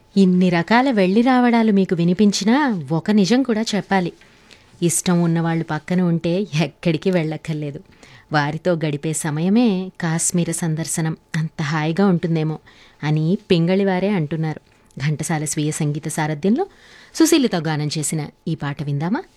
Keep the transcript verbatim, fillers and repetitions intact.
ఇన్ని రకాల వెళ్ళి రావడాలు మీకు వినిపించినా ఒక నిజం కూడా చెప్పాలి. ఇష్టం ఉన్నవాళ్ళు పక్కన ఉంటే ఎక్కడికి వెళ్ళక్కర్లేదు. వారితో గడిపే సమయమే కాశ్మీర సందర్శనం అంత హాయిగా ఉంటుందేమో అని పింగళివారే అంటున్నారు. ఘంటసాల స్వీయ సంగీత సారథ్యంలో సుశీలతో గానం చేసిన ఈ పాట విందామా?